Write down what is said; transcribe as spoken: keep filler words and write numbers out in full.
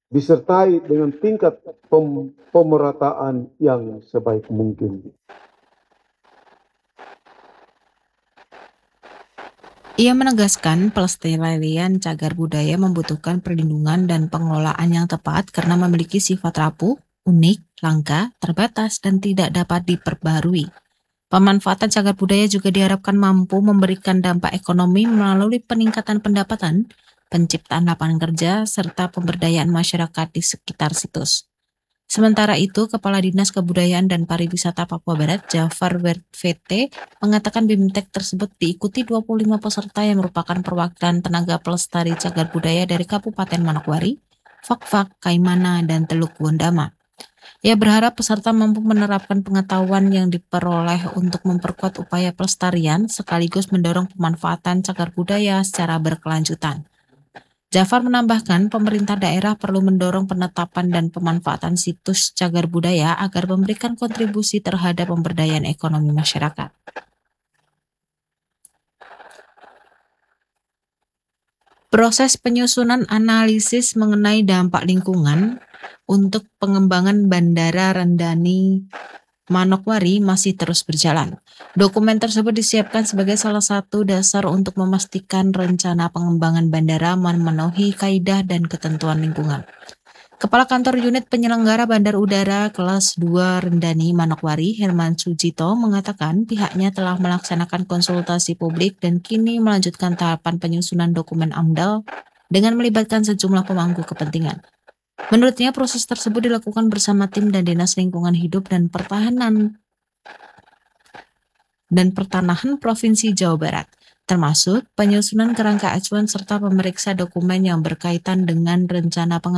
disertai dengan tingkat pem- pemerataan yang sebaik mungkin. Ia menegaskan pelestarian cagar budaya membutuhkan perlindungan dan pengelolaan yang tepat karena memiliki sifat rapuh, unik, langka, terbatas, dan tidak dapat diperbarui. Pemanfaatan cagar budaya juga diharapkan mampu memberikan dampak ekonomi melalui peningkatan pendapatan, penciptaan lapangan kerja, serta pemberdayaan masyarakat di sekitar situs. Sementara itu, Kepala Dinas Kebudayaan dan Pariwisata Papua Barat, Jafar V T, mengatakan BIMTEK tersebut diikuti dua puluh lima peserta yang merupakan perwakilan tenaga pelestari cagar budaya dari Kabupaten Manokwari, Fakfak, Kaimana, dan Teluk Wondama. Ia berharap peserta mampu menerapkan pengetahuan yang diperoleh untuk memperkuat upaya pelestarian sekaligus mendorong pemanfaatan cagar budaya secara berkelanjutan. Jafar menambahkan pemerintah daerah perlu mendorong penetapan dan pemanfaatan situs cagar budaya agar memberikan kontribusi terhadap pemberdayaan ekonomi masyarakat. Proses penyusunan analisis mengenai dampak lingkungan untuk pengembangan Bandara Rendani Manokwari masih terus berjalan. Dokumen tersebut disiapkan sebagai salah satu dasar untuk memastikan rencana pengembangan bandara memenuhi kaidah dan ketentuan lingkungan. Kepala Kantor Unit Penyelenggara Bandar Udara Kelas dua Rendani Manokwari, Herman Sujito, mengatakan pihaknya telah melaksanakan konsultasi publik dan kini melanjutkan tahapan penyusunan dokumen AMDAL dengan melibatkan sejumlah pemangku kepentingan. Menurutnya, proses tersebut dilakukan bersama tim dan Dinas Lingkungan Hidup dan Pertahanan dan Pertanahan Provinsi Jawa Barat, termasuk penyusunan kerangka acuan serta pemeriksa dokumen yang berkaitan dengan rencana pengembangan